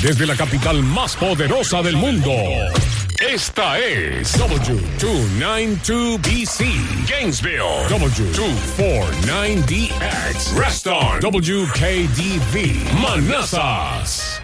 desde la capital más poderosa del mundo. Esta es W292BC, Gainesville, W249DX, Reston, WKDV, Manassas.